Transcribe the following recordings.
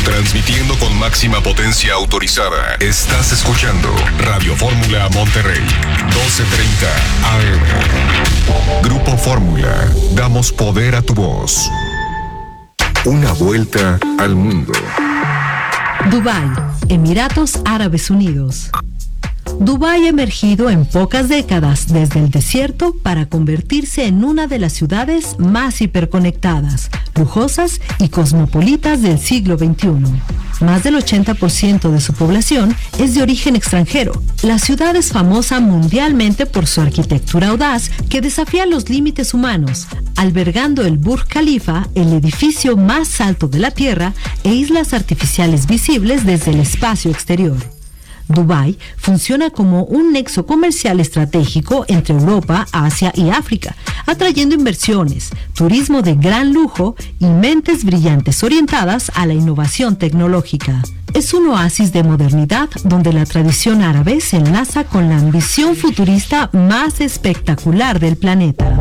Transmitiendo con máxima potencia autorizada. Estás escuchando Radio Fórmula Monterrey, 1230 AM. Grupo Fórmula, damos poder a tu voz. Una vuelta al mundo. Dubái, Emiratos Árabes Unidos. Dubái ha emergido en pocas décadas desde el desierto para convertirse en una de las ciudades más hiperconectadas, lujosas y cosmopolitas del siglo XXI. Más del 80% de su población es de origen extranjero. La ciudad es famosa mundialmente por su arquitectura audaz que desafía los límites humanos, albergando el Burj Khalifa, el edificio más alto de la Tierra, e islas artificiales visibles desde el espacio exterior. Dubái funciona como un nexo comercial estratégico entre Europa, Asia y África, atrayendo inversiones, turismo de gran lujo y mentes brillantes orientadas a la innovación tecnológica. Es un oasis de modernidad donde la tradición árabe se enlaza con la ambición futurista más espectacular del planeta.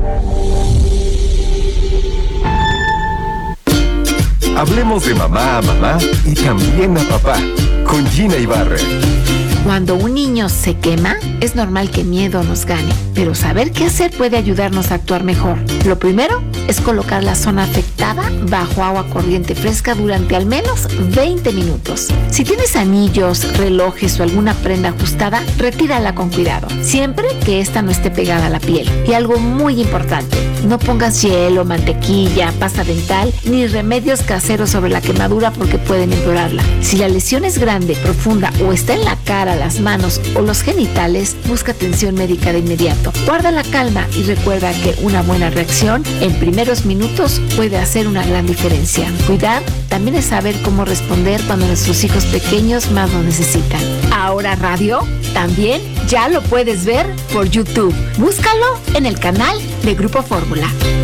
Hablemos de mamá a mamá y también a papá, con Gina Ibarra. Cuando un niño se quema, es normal que miedo nos gane, pero saber qué hacer puede ayudarnos a actuar mejor. Lo primero es colocar la zona afectada bajo agua corriente fresca durante al menos 20 minutos. Si tienes anillos, relojes o alguna prenda ajustada, retírala con cuidado, siempre que esta no esté pegada a la piel. Y algo muy importante, no pongas hielo, mantequilla, pasta dental ni remedios caseros sobre la quemadura porque pueden empeorarla. Si la lesión es grande, profunda o está en la cara, las manos o los genitales, busca atención médica de inmediato. Guarda la calma y recuerda que una buena reacción en primeros minutos puede hacer una gran diferencia. Cuidar también es saber cómo responder cuando nuestros hijos pequeños más lo necesitan. Ahora radio también ya lo puedes ver por YouTube. Búscalo en el canal de Grupo Fórmula.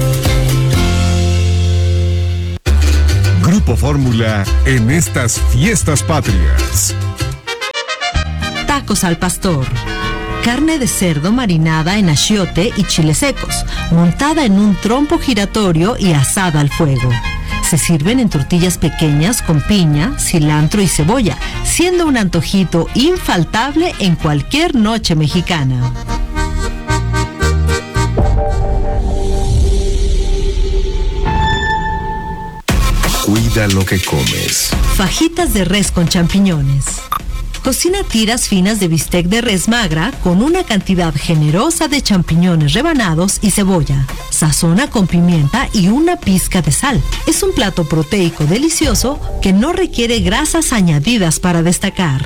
Grupo Fórmula en estas fiestas patrias. Tacos al pastor. Carne de cerdo marinada en achiote y chiles secos, montada en un trompo giratorio y asada al fuego. Se sirven en tortillas pequeñas con piña, cilantro y cebolla, siendo un antojito infaltable en cualquier noche mexicana. Cuida lo que comes. Fajitas de res con champiñones. Cocina tiras finas de bistec de res magra con una cantidad generosa de champiñones rebanados y cebolla. Sazona con pimienta y una pizca de sal. Es un plato proteico delicioso que no requiere grasas añadidas para destacar.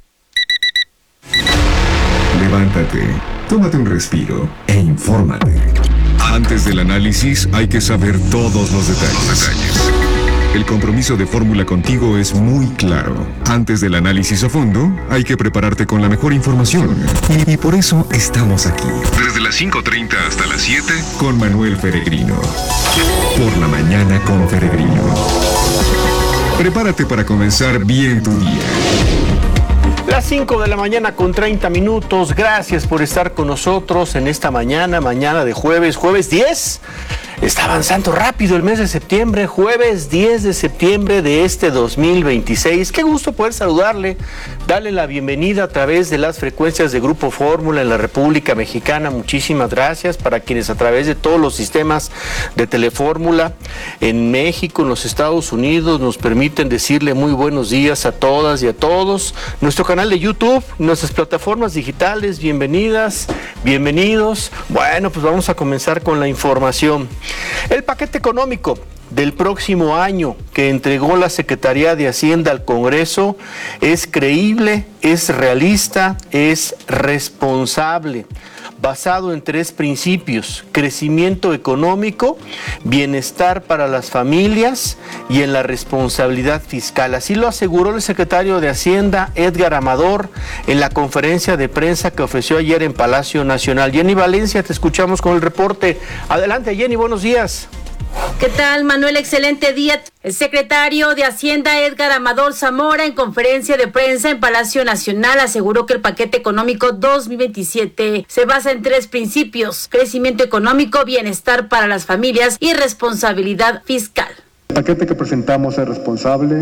Levántate, tómate un respiro e infórmate. Antes del análisis hay que saber todos los detalles. El compromiso de Fórmula contigo es muy claro. Antes del análisis a fondo, hay que prepararte con la mejor información. Y por eso estamos aquí. Desde las 5:30 hasta las 7, con Manuel Peregrino. Por la mañana con Peregrino. Prepárate para comenzar bien tu día. Las 5 de la mañana con 30 minutos. Gracias por estar con nosotros en esta mañana de jueves 10. Está avanzando rápido el mes de septiembre, jueves 10 de septiembre de este 2026. Qué gusto poder saludarle, darle la bienvenida a través de las frecuencias de Grupo Fórmula en la República Mexicana. Muchísimas gracias para quienes a través de todos los sistemas de Telefórmula en México, en los Estados Unidos, nos permiten decirle muy buenos días a todas y a todos. Nuestro canal de YouTube, nuestras plataformas digitales, bienvenidas, bienvenidos. Bueno, pues vamos a comenzar con la información. El paquete económico del próximo año que entregó la Secretaría de Hacienda al Congreso es creíble, es realista, es responsable, basado en 3 principios: crecimiento económico, bienestar para las familias y en la responsabilidad fiscal. Así lo aseguró el secretario de Hacienda, Edgar Amador, en la conferencia de prensa que ofreció ayer en Palacio Nacional. Jenny Valencia, te escuchamos con el reporte. Adelante, Jenny, buenos días. ¿Qué tal, Manuel? Excelente día. El secretario de Hacienda, Edgar Amador Zamora, en conferencia de prensa en Palacio Nacional, aseguró que el paquete económico 2027 se basa en 3 principios: crecimiento económico, bienestar para las familias y responsabilidad fiscal. El paquete que presentamos es responsable,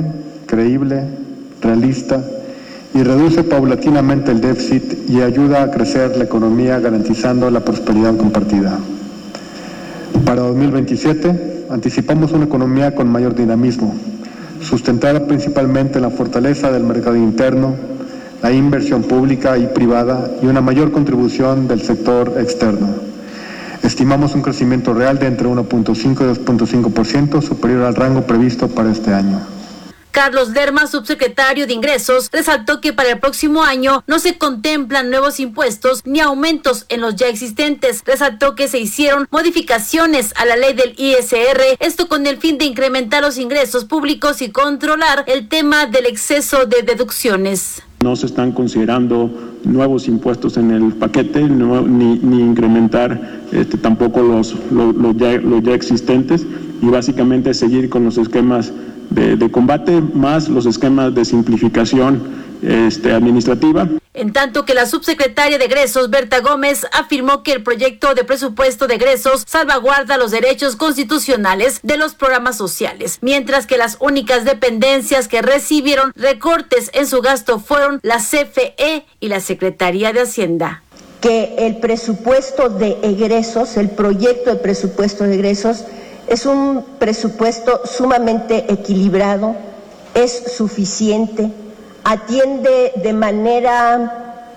creíble, realista y reduce paulatinamente el déficit y ayuda a crecer la economía garantizando la prosperidad compartida. Para 2027 anticipamos una economía con mayor dinamismo, sustentada principalmente en la fortaleza del mercado interno, la inversión pública y privada y una mayor contribución del sector externo. Estimamos un crecimiento real de entre 1.5 y 2.5% superior al rango previsto para este año. Carlos Lerma, subsecretario de Ingresos, resaltó que para el próximo año no se contemplan nuevos impuestos ni aumentos en los ya existentes. Resaltó que se hicieron modificaciones a la ley del ISR, esto con el fin de incrementar los ingresos públicos y controlar el tema del exceso de deducciones. No se están considerando nuevos impuestos en el paquete, ni incrementar tampoco los ya existentes, y básicamente seguir con los esquemas de combate más los esquemas de simplificación administrativa. En tanto que la subsecretaria de Egresos, Berta Gómez, afirmó que el proyecto de presupuesto de egresos salvaguarda los derechos constitucionales de los programas sociales, mientras que las únicas dependencias que recibieron recortes en su gasto fueron la CFE y la Secretaría de Hacienda. Que el presupuesto de egresos, el proyecto de presupuesto de egresos, es un presupuesto sumamente equilibrado, es suficiente, atiende de manera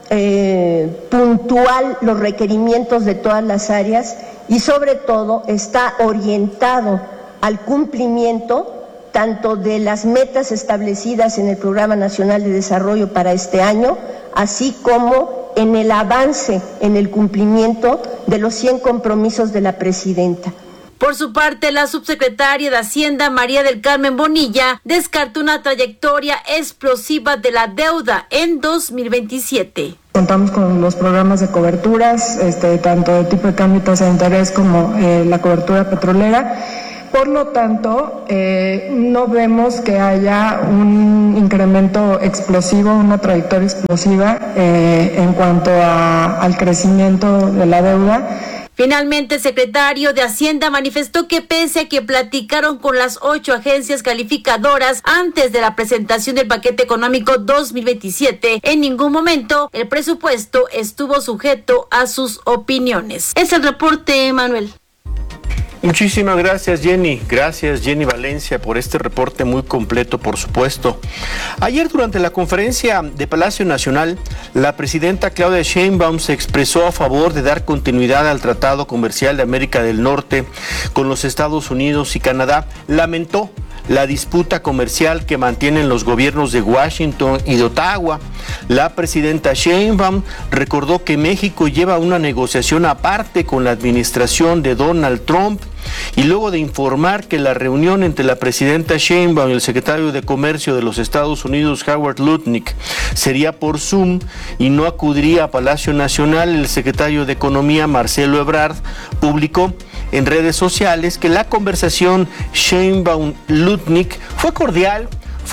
puntual los requerimientos de todas las áreas y sobre todo está orientado al cumplimiento tanto de las metas establecidas en el Programa Nacional de Desarrollo para este año, así como en el avance en el cumplimiento de los 100 compromisos de la presidenta. Por su parte, la subsecretaria de Hacienda, María del Carmen Bonilla, descartó una trayectoria explosiva de la deuda en 2027. Contamos con los programas de coberturas, tanto de tipo de cambio y tasa de interés como la cobertura petrolera. Por lo tanto, no vemos que haya un incremento explosivo, una trayectoria explosiva en cuanto al crecimiento de la deuda. Finalmente, el secretario de Hacienda manifestó que pese a que platicaron con las 8 agencias calificadoras antes de la presentación del paquete económico 2027, en ningún momento el presupuesto estuvo sujeto a sus opiniones. Es el reporte, Manuel. Muchísimas gracias, Jenny. Gracias, Jenny Valencia, por este reporte muy completo, por supuesto. Ayer, durante la conferencia de Palacio Nacional, la presidenta Claudia Sheinbaum se expresó a favor de dar continuidad al Tratado Comercial de América del Norte con los Estados Unidos y Canadá. Lamentó la disputa comercial que mantienen los gobiernos de Washington y de Ottawa. La presidenta Sheinbaum recordó que México lleva una negociación aparte con la administración de Donald Trump, y luego de informar que la reunión entre la presidenta Sheinbaum y el secretario de Comercio de los Estados Unidos, Howard Lutnick, sería por Zoom y no acudiría a Palacio Nacional, el secretario de Economía, Marcelo Ebrard, publicó en redes sociales que la conversación Sheinbaum-Lutnick fue cordial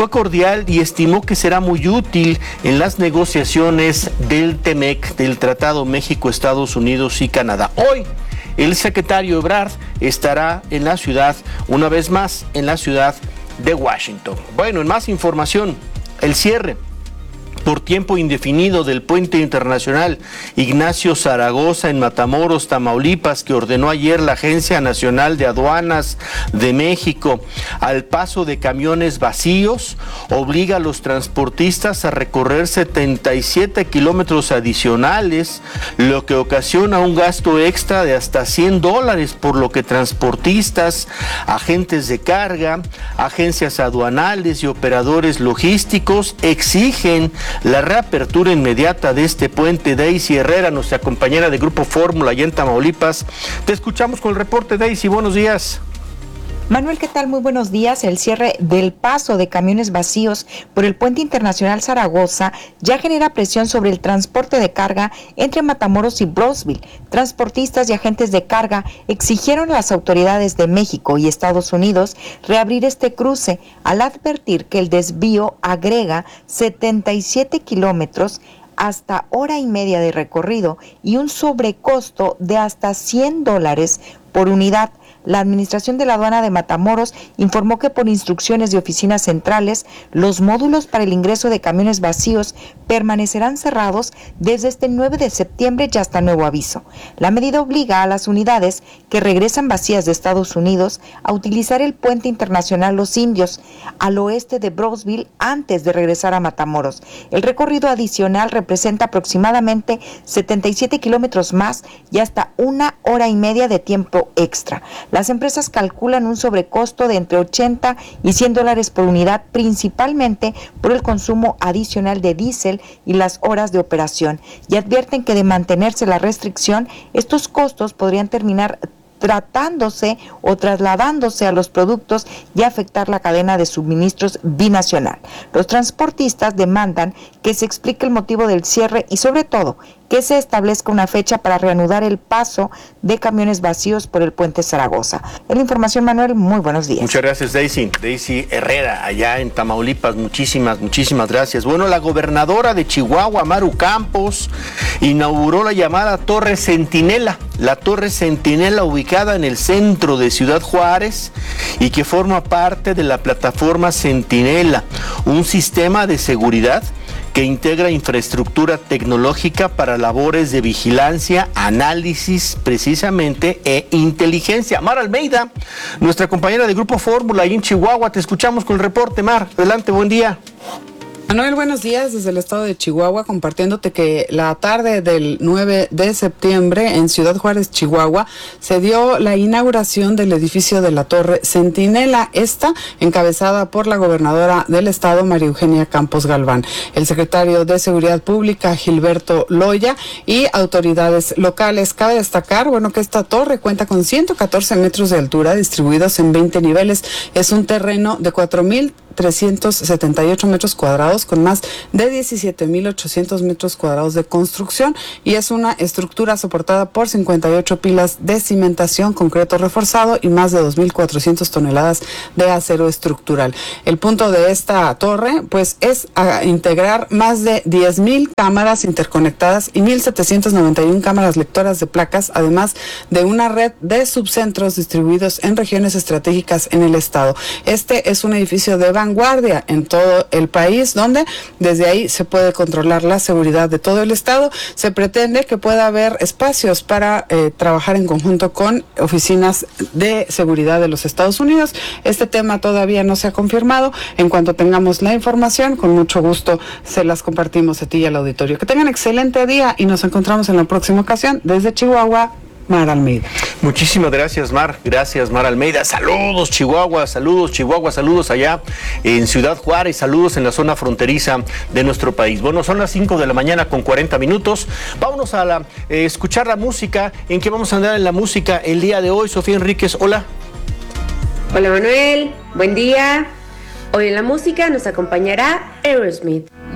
y estimó que será muy útil en las negociaciones del TEMEC, del Tratado México-Estados Unidos y Canadá. Hoy, el secretario Ebrard estará en la ciudad, una vez más, en la ciudad de Washington. Bueno, en más información, el cierre por tiempo indefinido del puente internacional Ignacio Zaragoza en Matamoros, Tamaulipas, que ordenó ayer la Agencia Nacional de Aduanas de México, al paso de camiones vacíos, obliga a los transportistas a recorrer 77 kilómetros adicionales, lo que ocasiona un gasto extra de hasta $100, por lo que transportistas, agentes de carga, agencias aduanales y operadores logísticos exigen la reapertura inmediata de este puente. Daisy Herrera, nuestra compañera de Grupo Fórmula allá en Tamaulipas. Te escuchamos con el reporte, Daisy. Buenos días. Manuel, ¿qué tal? Muy buenos días. El cierre del paso de camiones vacíos por el puente internacional Zaragoza ya genera presión sobre el transporte de carga entre Matamoros y Brownsville. Transportistas y agentes de carga exigieron a las autoridades de México y Estados Unidos reabrir este cruce al advertir que el desvío agrega 77 kilómetros, hasta hora y media de recorrido y un sobrecosto de hasta $100 por unidad. la Administración de la Aduana de Matamoros informó que por instrucciones de oficinas centrales, los módulos para el ingreso de camiones vacíos permanecerán cerrados desde este 9 de septiembre y hasta nuevo aviso. La medida obliga a las unidades que regresan vacías de Estados Unidos a utilizar el puente internacional Los Indios al oeste de Brownsville antes de regresar a Matamoros. El recorrido adicional representa aproximadamente 77 kilómetros más y hasta 1 hora y media de tiempo extra. Las empresas calculan un sobrecosto de entre $80 y $100 por unidad, principalmente por el consumo adicional de diésel y las horas de operación, y advierten que de mantenerse la restricción, estos costos podrían terminar tratándose o trasladándose a los productos y afectar la cadena de suministros binacional. Los transportistas demandan que se explique el motivo del cierre y, sobre todo, que se establezca una fecha para reanudar el paso de camiones vacíos por el puente Zaragoza. En la información, Manuel, muy buenos días. Muchas gracias, Daisy. Daisy Herrera, allá en Tamaulipas, muchísimas gracias. Bueno, la gobernadora de Chihuahua, Maru Campos, inauguró la llamada Torre Centinela. La Torre Centinela, ubicada en el centro de Ciudad Juárez y que forma parte de la plataforma Centinela, un sistema de seguridad que integra infraestructura tecnológica para labores de vigilancia, análisis precisamente e inteligencia. Mar Almeida, nuestra compañera de Grupo Fórmula ahí en Chihuahua, te escuchamos con el reporte. Mar, adelante, buen día. Manuel, buenos días desde el estado de Chihuahua, compartiéndote que la tarde del 9 de septiembre en Ciudad Juárez, Chihuahua, se dio la inauguración del edificio de la Torre Centinela, esta encabezada por la gobernadora del estado, María Eugenia Campos Galván, el secretario de Seguridad Pública, Gilberto Loya, y autoridades locales. Cabe destacar, que esta torre cuenta con 114 metros de altura distribuidos en 20 niveles. Es un terreno de 4,378 metros cuadrados con más de 17,800 metros cuadrados de construcción, y es una estructura soportada por 58 pilas de cimentación, concreto reforzado y más de 2,400 toneladas de acero estructural. El punto de esta torre es a integrar más de 10,000 cámaras interconectadas y 1,791 cámaras lectoras de placas, además de una red de subcentros distribuidos en regiones estratégicas en el estado. Este es un edificio de vanguardia en todo el país, donde desde ahí se puede controlar la seguridad de todo el estado. Se pretende que pueda haber espacios para trabajar en conjunto con oficinas de seguridad de los Estados Unidos. Este tema todavía no se ha confirmado. En cuanto tengamos la información, con mucho gusto se las compartimos a ti y al auditorio. Que tengan excelente día y nos encontramos en la próxima ocasión. Desde Chihuahua, Mar Almeida. Muchísimas gracias, Mar. Gracias, Mar Almeida. Saludos, Chihuahua, saludos allá en Ciudad Juárez, saludos en la zona fronteriza de nuestro país. Bueno, son las 5 de la mañana con 40 minutos. Vámonos a escuchar la música. ¿En qué vamos a andar en la música el día de hoy? Sofía Enríquez, hola. Hola, Manuel. Buen día. Hoy en la música nos acompañará Aerosmith.